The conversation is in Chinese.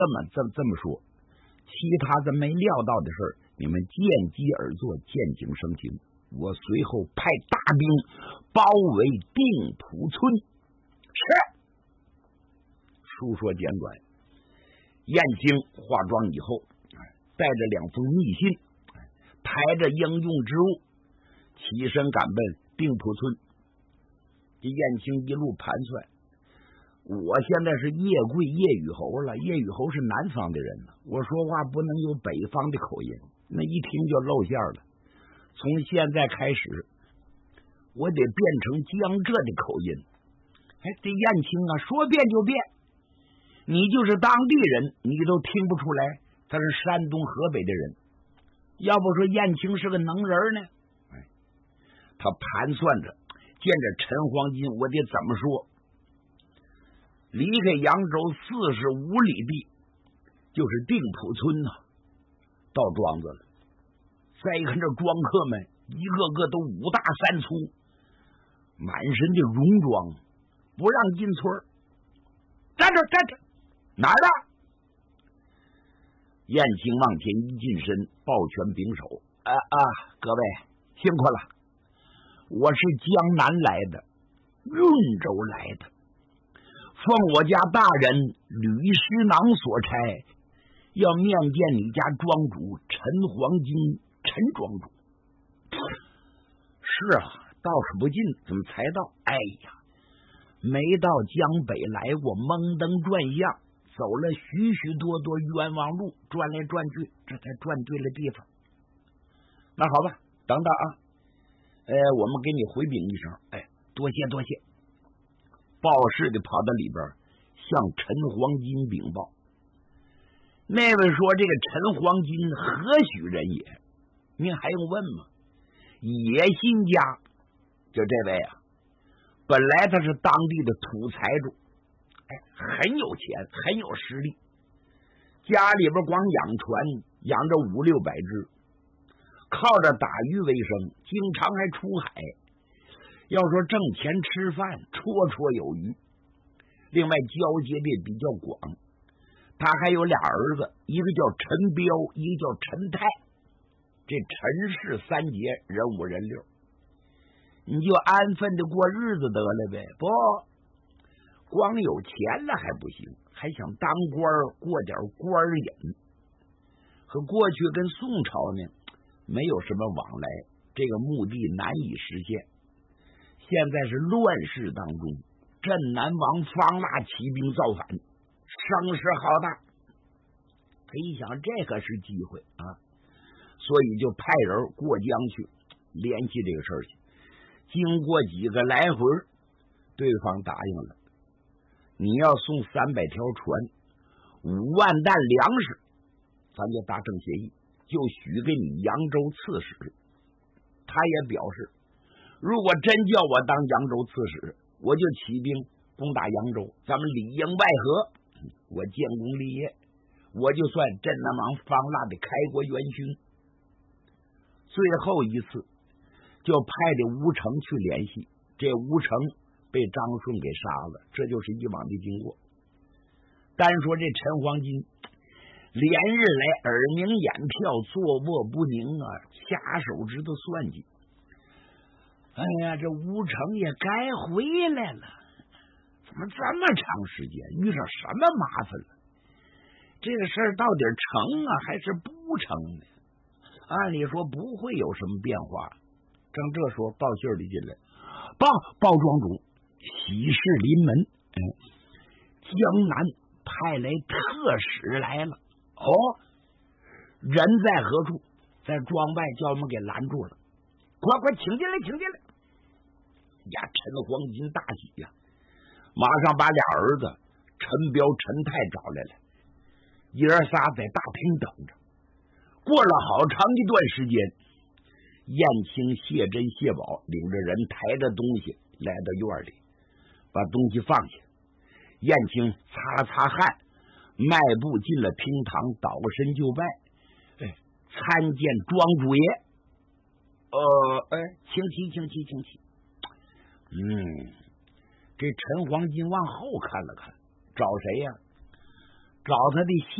这么说，其他的没料到的事儿，你们见机而作，见景生情。我随后派大兵包围定浦村。是。书说简短，燕青化妆以后，带着2封密信，抬着应用之物，起身赶奔定浦村。这燕青一路盘算，我现在是叶贵叶雨侯了，叶雨侯是南方的人了，我说话不能有北方的口音，那一听就露馅了。从现在开始，我得变成江浙的口音。这燕青啊，说变就变，你就是当地人，你都听不出来他是山东河北的人。要不说燕青是个能人呢？他盘算着，见着陈黄金，我得怎么说？离开扬州45里地，就是定浦村呐。到庄子了，再一看这庄客们，一个个都5大3粗，满身的戎装，不让进村。站着，哪儿的？燕青往前一近身，抱拳拱手：各位辛苦了，我是江南来的，润州来的，奉我家大人吕师囊所差，要面见你家庄主陈黄金陈庄主。是啊，到是不进，怎么才到？没到江北来过，蒙登转向，走了许许多多冤枉路，转来转去，这才转对了地方。那好吧，等等啊，我们给你回禀一声。多谢。报事的跑到里边向陈黄金禀报。那位说：“这个陈黄金何许人也？您还用问吗？野心家，就这位啊，本来他是当地的土财主，很有钱，很有实力，家里边光养船养着500-600只，靠着打鱼为生，经常还出海。要说挣钱吃饭，绰绰有余。另外交接的比较广，他还有俩儿子，一个叫陈彪，一个叫陈泰。这陈氏三杰人五人六，你就安分的过日子得了呗。不，光有钱了还不行，还想当官过点官瘾。和过去跟宋朝呢没有什么往来，这个目的难以实现。现在是乱世当中，镇南王方腊起兵造反，声势浩大，他一想这可是机会啊，所以就派人过江去联系这个事儿去。经过几个来回，对方答应了，你要送300条船，5万担粮食，咱就达成协议，就许给你扬州刺史。他也表示，如果真叫我当扬州刺史，我就起兵攻打扬州，咱们里应外合，我建功立业，我就算镇南王方腊的开国元勋。最后一次就派的吴成去联系，这吴成被张顺给杀了，这就是以往的经过。单说这陈黄金连日来耳鸣眼跳，坐卧不宁啊，掐手指头算计。这吴成也该回来了，怎么这么长时间遇上什么麻烦了？这个事儿到底成啊还是不成呢？按理说不会有什么变化。正这时候报信的进来，报庄主，喜事临门，江南派来特使来了。人在何处？在庄外，叫我们给拦住了。快请进来！陈黄金大喜呀，马上把俩儿子陈彪、陈泰找来了，爷儿仨在大厅等着。过了好长一段时间，燕青、谢珍、谢宝领着人抬着东西来到院里，把东西放下。燕青擦了擦汗，迈步进了厅堂，倒身就拜。参见庄主爷。请起。这陈黄金往后看了看，找谁呀？ 找他的